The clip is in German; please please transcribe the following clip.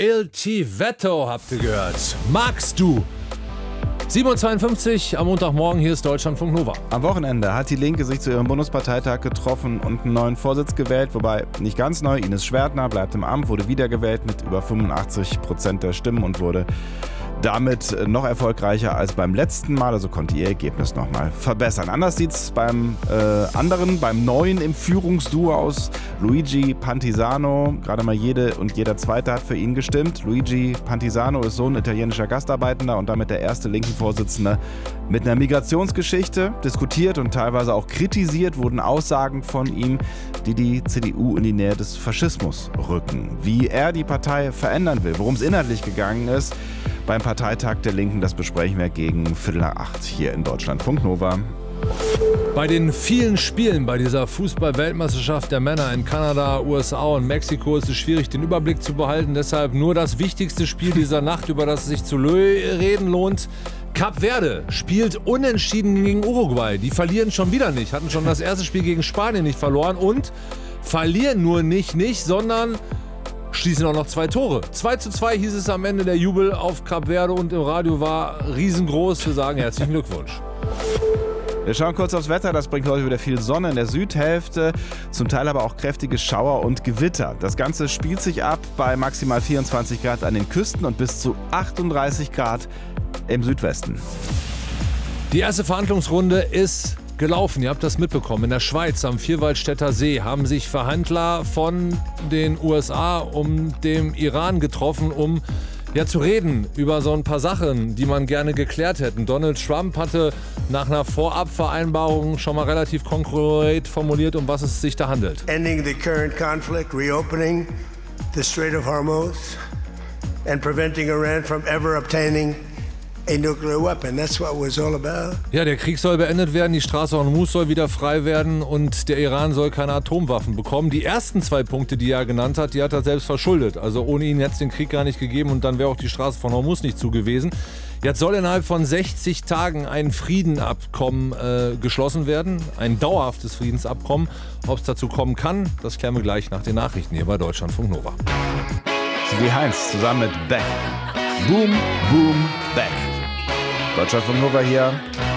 Il Civetto habt ihr gehört. Magst du? 7:52 Uhr am Montagmorgen, hier ist Deutschlandfunk Nova. Am Wochenende hat die Linke sich zu ihrem Bundesparteitag getroffen und einen neuen Vorsitz gewählt, wobei nicht ganz neu. Ines Schwertner bleibt im Amt, wurde wiedergewählt mit über 85% der Stimmen und wurde damit noch erfolgreicher als beim letzten Mal, also konnte ihr Ergebnis nochmal verbessern. Anders sieht es beim Neuen im Führungsduo aus. Luigi Pantisano, gerade mal jede und jeder Zweite hat für ihn gestimmt. Luigi Pantisano ist Sohn italienischer Gastarbeitender und damit der erste linken Vorsitzende mit einer Migrationsgeschichte. Diskutiert und teilweise auch kritisiert wurden Aussagen von ihm, die CDU in die Nähe des Faschismus rücken. Wie er die Partei verändern will, worum es inhaltlich gegangen ist, beim Parteitag der Linken, das besprechen wir gegen 7:45 hier in Deutschlandfunk Nova. Bei den vielen Spielen bei dieser Fußball-Weltmeisterschaft der Männer in Kanada, USA und Mexiko ist es schwierig, den Überblick zu behalten. Deshalb nur das wichtigste Spiel dieser Nacht, über das es sich zu reden lohnt. Kap Verde spielt unentschieden gegen Uruguay. Die verlieren schon wieder nicht, hatten schon das erste Spiel gegen Spanien nicht verloren und verlieren nur nicht, sondern schließen auch noch 2 Tore. 2:2 hieß es am Ende, der Jubel auf Kap Verde und im Radio war riesengroß. Wir sagen herzlichen Glückwunsch. Wir schauen kurz aufs Wetter. Das bringt heute wieder viel Sonne in der Südhälfte, zum Teil aber auch kräftige Schauer und Gewitter. Das Ganze spielt sich ab bei maximal 24 Grad an den Küsten und bis zu 38 Grad im Südwesten. Die erste Verhandlungsrunde ist gelaufen. Ihr habt das mitbekommen. In der Schweiz am Vierwaldstätter See haben sich Verhandler von den USA um dem Iran getroffen, um zu reden über so ein paar Sachen, die man gerne geklärt hätten. Donald Trump hatte nach einer Vorabvereinbarung schon mal relativ konkret formuliert, um was es sich da handelt. Ending the current conflict, reopening the Strait of Hormuz and preventing Iran from ever obtaining a nuclear weapon. That's what it was all about. Ja, der Krieg soll beendet werden, die Straße Hormuz soll wieder frei werden und der Iran soll keine Atomwaffen bekommen. Die ersten 2 Punkte, die er genannt hat, die hat er selbst verschuldet. Also ohne ihn hätte es den Krieg gar nicht gegeben und dann wäre auch die Straße von Hormuz nicht zu gewesen. Jetzt soll innerhalb von 60 Tagen ein Friedensabkommen geschlossen werden, ein dauerhaftes Friedensabkommen. Ob es dazu kommen kann, das klären wir gleich nach den Nachrichten hier bei Deutschlandfunk Nova. Die Heinz zusammen mit Beck. Boom, boom, Beck. Deutschlandfunk Nova hier.